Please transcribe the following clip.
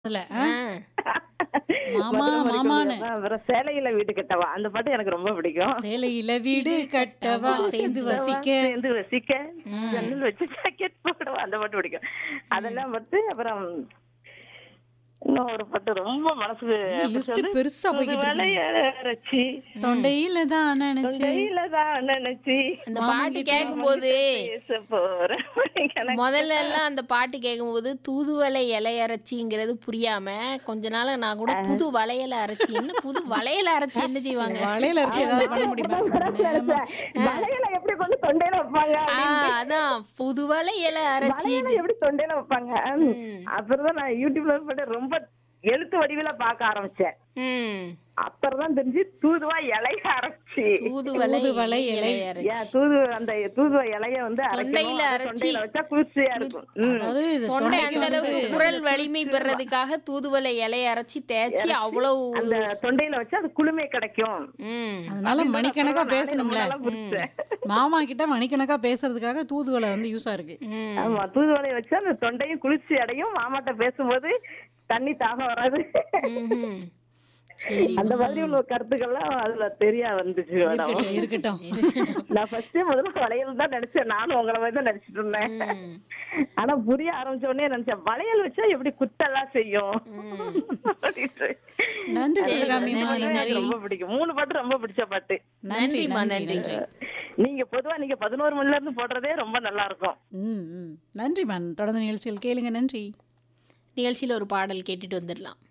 அதுல. ஆ. மாமா, மதுரை மாமான்னு. மறிக்கொண்டு அப்புறம் சேலையில வீடு கட்டவா அந்த பாட்டு எனக்கு ரொம்ப பிடிக்கும். சேலையில வீடு கட்டவா, சேர்ந்து கட்டவா, வசிக்க. சேர்ந்து வசிக்க ம். ஜன்னல் வச்சு ஜாக்கெட் போடவா அந்த பாட்டு பிடிக்கும். அதெல்லாம் வந்து அப்புறம் இன்னும் ஒரு பாட்டு ரொம்ப மனசுக்கு லிஸ்ட் பிடிச்சது. பெருசா போய்கிட்டு இருக்கு. வளையரச்சி தொண்டையில தான் நினைச்சு. தொண்டையில தான் நினைச்சி அந்த மாமன் பாட்டு கிட்ட கேட்கும்போது பேச போறேன். எனக்கு முதல்ல எல்லாம் அந்த பாட்டு கேட்கும்போது தூதுவளை இலை அரைச்சிங்கிறது புரியாம கொஞ்ச நாள் நான் கூட புது வளையல அரைச்சி என்ன புது வளையல அரைச்சி என்ன செய்வாங்க வளையல அரைச்சு ஏதாவது பண்ண முடியுமா? நேமா. வளையல எப்படி கொண்டு தொண்டையில வைப்பாங்க அப்படின்ட்டு. அதான் புது வளையல அரைச்சி வளையல எப்படி தொண்டையில வைப்பாங்க. அப்புறம் தான் நான் யூடியூப்ல போட்டு ரொம்ப எழுத்து வடிவில பார்க்க ஆரம்பிச்சேன். ம் அப்புறம் தெரிஞ்சு தூதுவா இலைய அரைச்சி தூதுவளை தூதுவளை இலை. இலை அரைச்சி அந்த தூதுவா இலைய வந்து அரைக்கணும். தொண்டையில அதை அரைச்சி. தொண்டையில வச்சா குளிர்ச்சியா இருக்கும். அதாவது இது தொண்டை தொண்டைக்கு அந்த வந்து அளவுக்கு குரல் வலிமை பெறதுக்காக தூதுவளை இலைய அரைச்சி தேய்ச்சி அவ்வளவு அந்த தொண்டையில வச்சா அது குளுமை கிடைக்கும். ம் அதனால மணிக்கணக்கா நானே ரொம்ப பேசணும்ல. நாளா பிடிச்சேன். மாமா கிட்ட மணிக்கணக்கா பேசுறதுக்காக தூதுவளை வந்து யூஸா இருக்கு. ம் ஆமா தூதுவளைய வச்சா அந்த தொண்டையும் குளிர்ச்சி அடையும். மாமாட்ட பேசும்போது தண்ணி தாகம் வராது. ம்ஹும். சரி அந்த மாதிரி உள்ள கருத்துக்கள்லாம் அதுல தெரிய வந்துச்சு மேடம். இருக்கட்டும், இருக்கட்டும். நான் முதல்ல வளையல் தான் நினைச்சேன். நானும் உங்களை மாதிரி தான் நினைச்சிட்டு இருந்தேன். ம். ஆனா புரிய ஆரம்பிச்ச உடனே நினைச்சேன் வளையல் வச்சா எப்படி குத்தெல்லாம் செய்யும் அப்படின்ட்டு. நன்றி சரி, சிவகாமிமா, நன்றி, எனக்கு நன்றி. ரொம்ப பிடிக்கும். 3 பாட்டு ரொம்ப பிடிச்ச பாட்டு. நன்றி, நன்றிம்மா நன்றி, நன்றி நீங்க பொதுவா 11 மணில இருந்து போடுறதே ரொம்ப நல்லா இருக்கும். ம், ம். நன்றிம்மா. தொடர்ந்து நிகழ்ச்சிகள் கேளுங்க. நன்றி. நிகழ்ச்சியில் ஒரு பாடல் கேட்டுட்டு வந்துடலாம்